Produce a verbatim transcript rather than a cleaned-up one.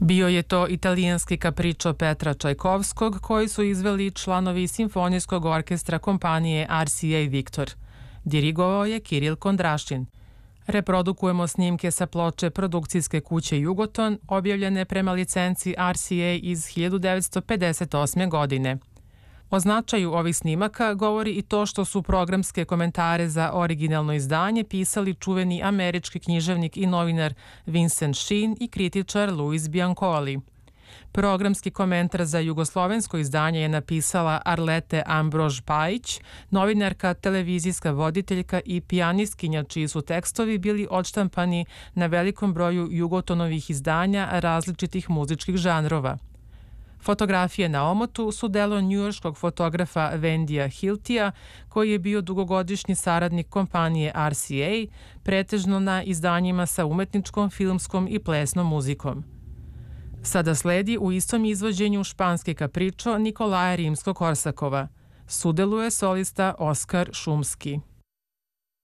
Bio je to italijanski kapričo Petra Čajkovskog koji su izveli članovi simfonijskog orkestra kompanije R C A Victor. Dirigovao je Kiril Kondrašin. Reprodukujemo snimke sa ploče produkcijske kuće Jugoton, objavljene prema licenci R C A iz hiljadu devetsto pedeset osme. godine. O značaju ovih snimaka govori i to što su programske komentare za originalno izdanje pisali čuveni američki književnik i novinar Vincent Sheen i kritičar Louis Biancoli. Programski komentar za jugoslovensko izdanje je napisala Arlete Ambrož-Pajić, novinarka, televizijska voditeljka i pijanistkinja čiji su tekstovi bili odštampani na velikom broju Jugotonovih izdanja različitih muzičkih žanrova. Fotografije na omotu su delo njujorškog fotografa Vendija Hiltija, koji je bio dugogodišnji saradnik kompanije R C A, pretežno na izdanjima sa umetničkom, filmskom i plesnom muzikom. Sada sledi u istom izvođenju španski kapričo Nikolaja Rimsko-Korsakova. Sudeluje solista Oskar Šumski.